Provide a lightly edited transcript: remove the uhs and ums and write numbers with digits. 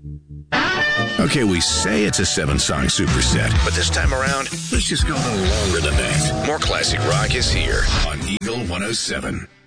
Okay, we say it's a 7-song superset, but this time around, let's just go a little longer than that. More classic rock is here on Eagle 107.